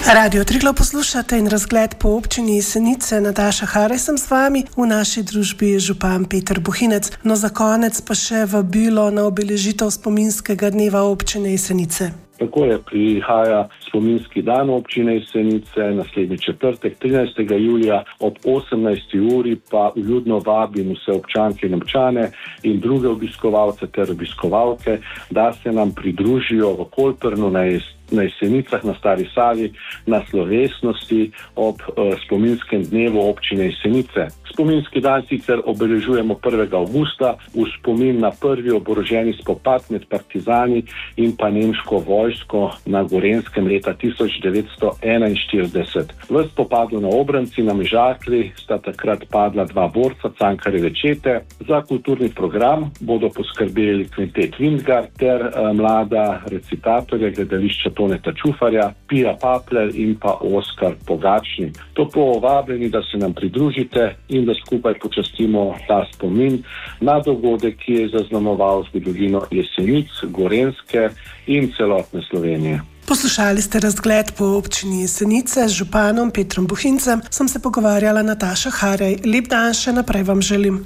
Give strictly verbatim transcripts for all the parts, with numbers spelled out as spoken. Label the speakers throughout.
Speaker 1: Radio Triglav poslušate in razgled po občini Jesenice. Nataša Haraj sem s vami, v naši družbi je župan Peter Bohinec. No, za konec pa še vabilo na obeležitev spominskega dneva občine Jesenice.
Speaker 2: Tako je, prihaja spominski dan občine Jesenice, naslednji četrtek, trinajstega julija ob osemnajsti uri, pa vljudno vabim vse občanke in občane in druge obiskovalce ter obiskovalke, da se nam pridružijo v Kolpernu na Jesenici. na Jesenicah na Stari Savi na slovesnosti ob uh, spominskem dnevu občine Jesenice. Spominski dan sicer obeležujemo prvega avgusta v spomin na prvi oboroženi spopad med partizani in pa nemško vojsko na Gorenjskem leta tisoč devetsto enainštirideset. V spopadu na Obranci na Mežakli sta takrat padla dva borca Cankarjeve čete. Za kulturni program bodo poskrbeli kvintet Vindgard ter uh, mlada recitatorja gledališča Toneta Čufarja, Pija Papler in pa Oskar Pogačnik. Toplo vabljeni, da se nam pridružite in da skupaj počastimo ta spomin na dogodek, ki je zaznamoval zgodovino Jesenic, Gorenjske in celotne Slovenije.
Speaker 1: Poslušali ste razgled po občini Jesenice z županom Petrom Bohincem. Sem se pogovarjala Nataša Haraj. Lep dan še naprej vam želim.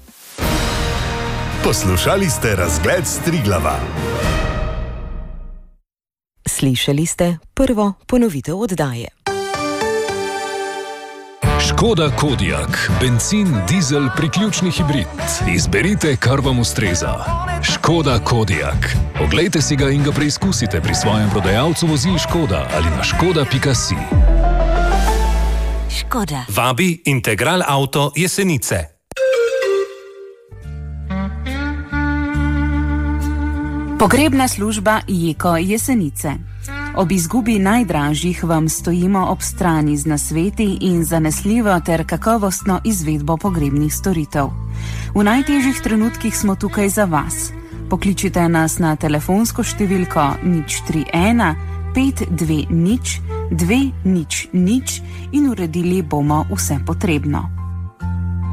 Speaker 3: Poslušali ste razgled s Triglava.
Speaker 4: Slišali ste prvo ponovitev oddaje.
Speaker 5: Škoda Kodiaq, bencin, dizel, priključni hibrid. Izberite, kar vam ustreza. Škoda Kodiaq. Oglejte si ga in ga preizkusite pri svojem prodajalcu vozil Škoda ali na škoda pika si.
Speaker 4: Škoda.
Speaker 6: Vabi Integral Auto Jesenice.
Speaker 7: Pogrebna služba Jeko Jesenice. Ob izgubi najdražjih vam stojimo ob strani z nasveti in zanesljivo ter kakovostno izvedbo pogrebnih storitev. V najtežjih trenutkih smo tukaj za vas. Pokličite nas na telefonsko številko nič tri ena pet dve nič dve nič nič in uredili bomo vse potrebno.